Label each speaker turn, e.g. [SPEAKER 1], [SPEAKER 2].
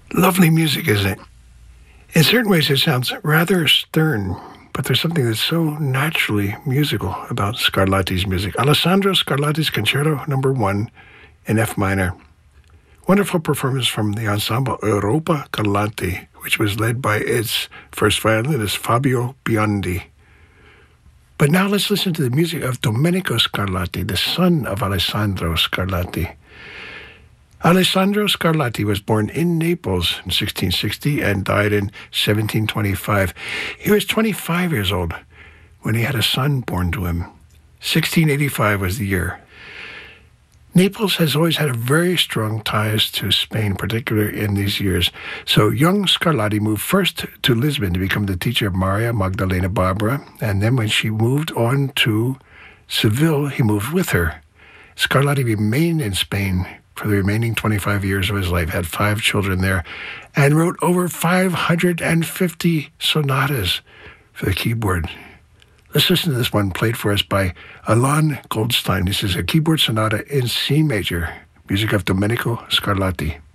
[SPEAKER 1] Lovely music, isn't it? In certain ways, it sounds rather stern, but there's something that's so naturally musical about Scarlatti's music. Alessandro Scarlatti's Concerto No. 1 in F minor. Wonderful performance from the ensemble Europa Galante, which was led by its first violinist, Fabio Biondi. But now let's listen to the music of Domenico Scarlatti, the son of Alessandro Scarlatti. Alessandro Scarlatti was born in Naples in 1660 and died in 1725. He was 25 years old when he had a son born to him. 1685 was the year. Naples has always had a very strong ties to Spain, particularly in these years. So young Scarlatti moved first to Lisbon to become the teacher of Maria Magdalena Barbara, and then when she moved on to Seville, he moved with her. Scarlatti remained in Spain for the remaining 25 years of his life, had 5 children there, and wrote over 550 sonatas for the keyboard. Let's listen to this one played for us by Alain Goldstein. This is a keyboard sonata in C major, music of Domenico Scarlatti.